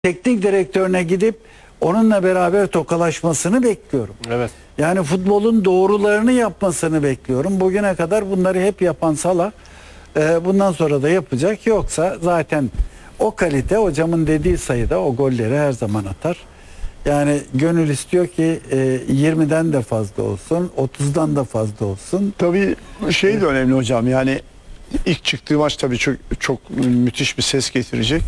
teknik direktörüne gidip onunla beraber tokalaşmasını bekliyorum. Evet. Yani futbolun doğrularını yapmasını bekliyorum. Bugüne kadar bunları hep yapan Salah bundan sonra da yapacak. Yoksa zaten o kalite, hocamın dediği sayıda o golleri her zaman atar. Yani gönül istiyor ki 20'den de fazla olsun, 30'dan da fazla olsun. Tabii şey de önemli hocam, yani ilk çıktığı maç tabii çok müthiş bir ses getirecek.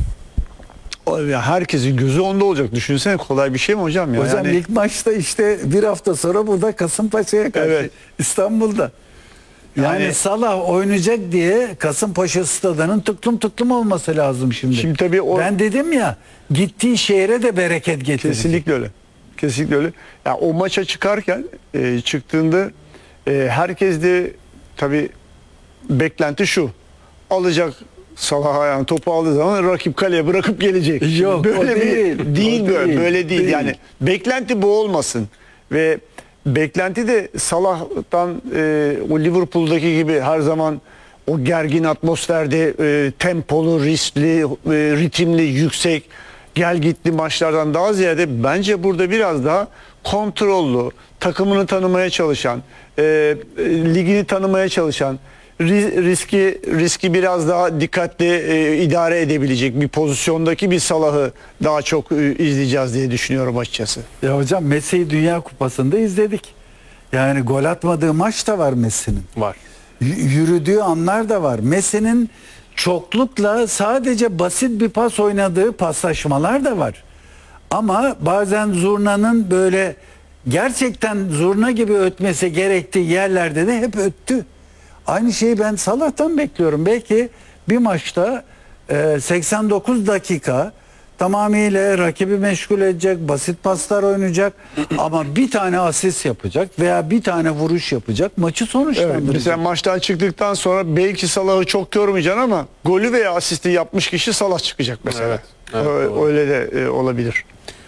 Herkesin gözü onda olacak. Düşünsene, kolay bir şey mi hocam? Ya? Hocam yani, ilk maçta işte bir hafta sonra burada Kasımpaşa'ya karşı, Evet. İstanbul'da. Yani Salah oynayacak diye Kasımpaşa stadının tıklım olması lazım şimdi. Şimdi tabii ben dedim ya, gittiği şehre de bereket getirecek. Kesinlikle öyle. Kesinlikle öyle. Ya o maça çıkarken çıktığında herkes de tabii beklenti şu. Alacak Salah ayağını, topu aldığı zaman rakip kaleye bırakıp gelecek. Yok, böyle o değil. böyle değil. Yani beklenti bu olmasın ve beklenti de Salah'tan o Liverpool'daki gibi her zaman o gergin atmosferde tempolu, riskli, ritimli, yüksek, gel gitli maçlardan daha ziyade bence burada biraz daha kontrollü, takımını tanımaya çalışan, ligini tanımaya çalışan, riski biraz daha dikkatli idare edebilecek bir pozisyondaki bir Salah'ı daha çok izleyeceğiz diye düşünüyorum açıkçası. Ya hocam, Messi'yi Dünya Kupası'nda izledik. Yani gol atmadığı maç da var Messi'nin. Var. Yürüdüğü anlar da var. Messi'nin çoklukla sadece basit bir pas oynadığı paslaşmalar da var. Ama bazen zurnanın böyle gerçekten zurna gibi ötmesi gerektiği yerlerde de hep öttü. Aynı şeyi ben Salah'tan bekliyorum. Belki bir maçta 89 dakika tamamıyla rakibi meşgul edecek, basit paslar oynayacak ama bir tane asist yapacak veya bir tane vuruş yapacak, maçı sonuçlandıracak. Evet, mesela maçtan çıktıktan sonra belki Salah'ı çok görmeyeceksin ama golü veya asisti yapmış kişi Salah çıkacak mesela. Evet, evet, öyle de olabilir.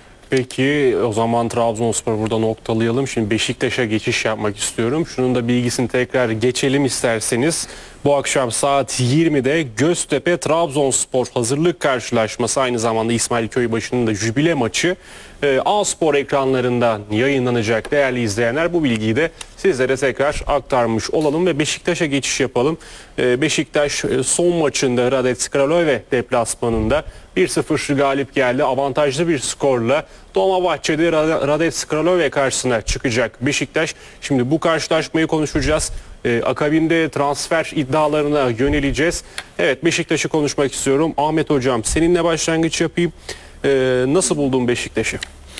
Peki o zaman Trabzonspor burada noktalayalım. Şimdi Beşiktaş'a geçiş yapmak istiyorum. Şunun da bilgisini tekrar geçelim isterseniz. Bu akşam saat 20'de Göztepe Trabzonspor hazırlık karşılaşması, aynı zamanda İsmail Köybaşı'nın da jübile maçı A-Spor ekranlarından yayınlanacak değerli izleyenler. Bu bilgiyi de sizlere tekrar aktarmış olalım ve Beşiktaş'a geçiş yapalım. Beşiktaş son maçında Radetz Kralove deplasmanında 1-0 galip geldi. Avantajlı bir skorla Dolmabahçe'de Radetz Kralove karşısına çıkacak Beşiktaş. Şimdi bu karşılaşmayı konuşacağız. Akabinde transfer iddialarına yöneleceğiz. Evet, Beşiktaş'ı konuşmak istiyorum. Ahmet Hocam, seninle başlangıç yapayım. Nasıl buldun Beşiktaş'ı?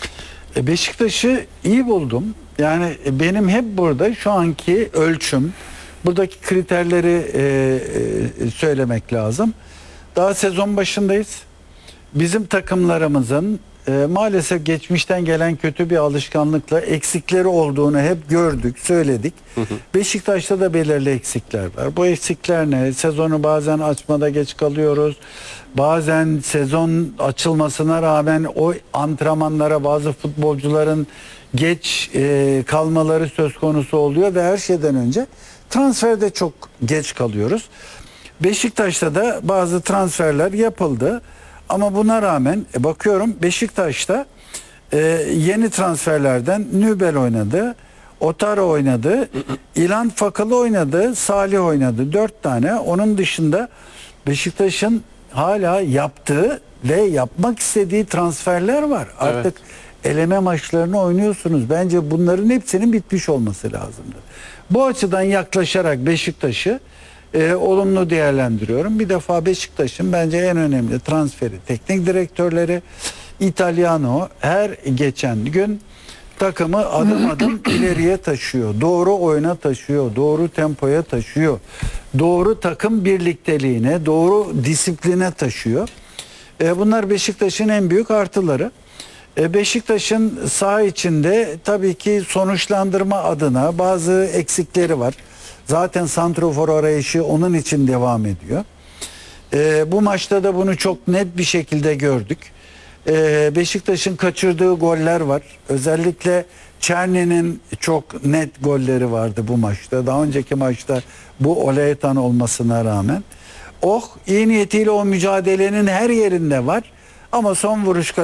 Beşiktaş'ı iyi buldum. Yani benim hep burada şu anki ölçüm, buradaki kriterleri söylemek lazım. Daha sezon başındayız. Bizim takımlarımızın maalesef geçmişten gelen kötü bir alışkanlıkla eksikleri olduğunu hep gördük, söyledik. Beşiktaş'ta da belirli eksikler var. Bu eksikler ne? Sezonu bazen açmada geç kalıyoruz. Bazen sezon açılmasına rağmen o antrenmanlara bazı futbolcuların geç kalmaları söz konusu oluyor ve her şeyden önce transferde çok geç kalıyoruz. Beşiktaş'ta da bazı transferler yapıldı. Ama buna rağmen bakıyorum Beşiktaş'ta yeni transferlerden Nübel oynadı, Otaro oynadı, İlhan Fakalı oynadı, Salih oynadı. 4 tane. Onun dışında Beşiktaş'ın hala yaptığı ve yapmak istediği transferler var. Artık eleme maçlarını oynuyorsunuz. Bence bunların hepsinin bitmiş olması lazımdı. Bu açıdan yaklaşarak Beşiktaş'ı olumlu değerlendiriyorum. Bir defa Beşiktaş'ın bence en önemli transferi teknik direktörleri. İtalyano her geçen gün takımı adım adım ileriye taşıyor. Doğru oyuna taşıyor. Doğru tempoya taşıyor. Doğru takım birlikteliğine, doğru disipline taşıyor. Bunlar Beşiktaş'ın en büyük artıları. Beşiktaş'ın saha içinde tabii ki sonuçlandırma adına bazı eksikleri var. Zaten santrofor arayışı onun için devam ediyor. Bu maçta da bunu çok net bir şekilde gördük. Beşiktaş'ın kaçırdığı goller var. Özellikle Çerni'nin çok net golleri vardı bu maçta. Daha önceki maçta bu Oletan olmasına rağmen. İyi niyetiyle o mücadelenin her yerinde var. Ama son vuruş